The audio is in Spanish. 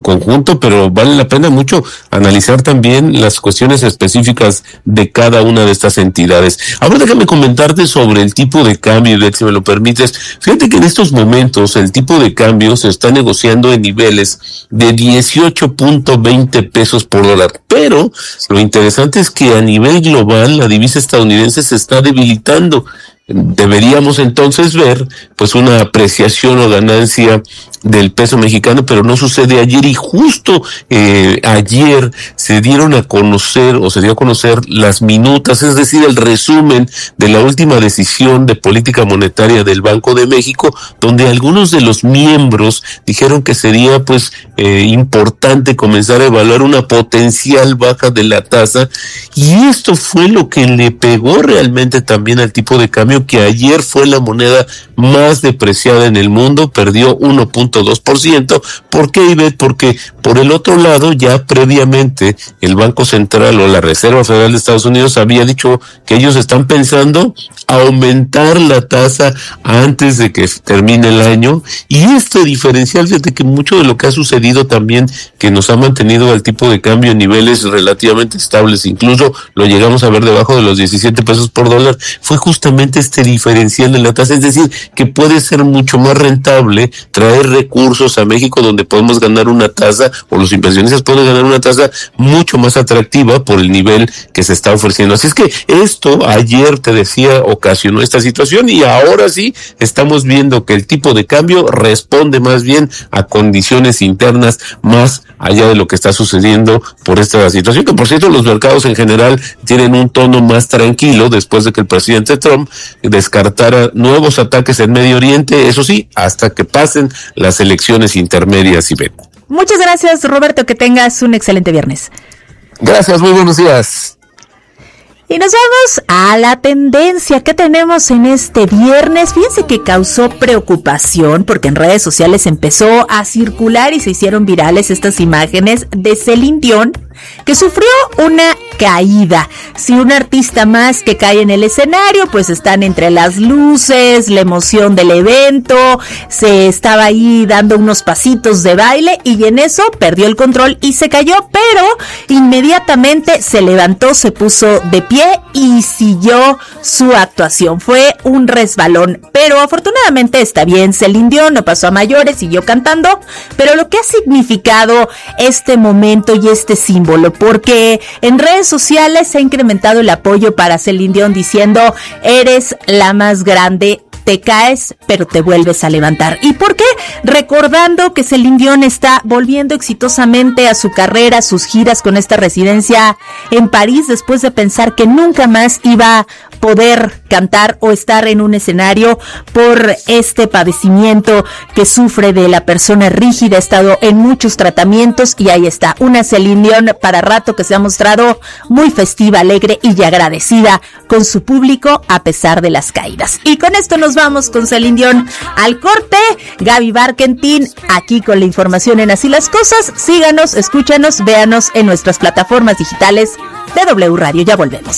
conjunto, pero vale la pena mucho analizar también las cuestiones específicas de cada una de estas entidades. Ahora déjame comentarte sobre el tipo de cambio, si me lo permites. Fíjate que en estos momentos el tipo de cambio se está negociando en niveles de 18.20 pesos por dólar, pero lo interesante es que a nivel global la divisa estadounidense se está debilitando. Deberíamos entonces ver pues una apreciación o ganancia del peso mexicano, pero no sucede ayer, y justo ayer se dio a conocer las minutas, es decir, el resumen de la última decisión de política monetaria del Banco de México, donde algunos de los miembros dijeron que sería pues importante comenzar a evaluar una potencial baja de la tasa, y esto fue lo que le pegó realmente también al tipo de cambio, que ayer fue la moneda más depreciada en el mundo, perdió 1.2%. ¿Por qué, Ivette? Porque por el otro lado, ya previamente el Banco Central o la Reserva Federal de Estados Unidos había dicho que ellos están pensando aumentar la tasa antes de que termine el año, y este diferencial, fíjate que mucho de lo que ha sucedido también, que nos ha mantenido el tipo de cambio en niveles relativamente estables, incluso lo llegamos a ver debajo de los 17 pesos por dólar, fue justamente este diferencial de la tasa, es decir, que puede ser mucho más rentable traer recursos a México donde podemos ganar una tasa, o los inversionistas pueden ganar una tasa mucho más atractiva por el nivel que se está ofreciendo. Así es que esto, ayer te decía, ocasionó esta situación, y ahora sí estamos viendo que el tipo de cambio responde más bien a condiciones internas más allá de lo que está sucediendo por esta situación, que por cierto los mercados en general tienen un tono más tranquilo después de que el presidente Trump descartara nuevos ataques en Medio Oriente, eso sí, hasta que pasen las elecciones intermedias. Muchas gracias, Roberto, que tengas un excelente viernes. Gracias, muy buenos días. Y nos vamos a la tendencia que tenemos en este viernes. Fíjense que causó preocupación porque en redes sociales empezó a circular y se hicieron virales estas imágenes de Celine Dion, que sufrió una caída. Si un artista más que cae en el escenario, pues están entre las luces, la emoción del evento, se estaba ahí dando unos pasitos de baile y en eso perdió el control y se cayó, pero inmediatamente se levantó, se puso de pie y siguió su actuación. Fue un resbalón, pero afortunadamente está bien. Celine Dion no pasó a mayores, siguió cantando, pero lo que ha significado este momento y este símbolo, porque en redes sociales se ha incrementado el apoyo para Celine Dion diciendo: eres la más grande, te caes, pero te vuelves a levantar. ¿Y por qué? Recordando que Celine Dion está volviendo exitosamente a su carrera, a sus giras con esta residencia en París, después de pensar que nunca más iba a poder cantar o estar en un escenario por este padecimiento que sufre de la persona rígida. Ha estado en muchos tratamientos y ahí está, una Celine Dion para rato que se ha mostrado muy festiva, alegre y agradecida con su público a pesar de las caídas. Y con esto nos vamos con Celine Dion al corte. Gaby Barkentin aquí con la información en Así las Cosas. Síganos, escúchanos, véanos en nuestras plataformas digitales de W Radio. Ya volvemos.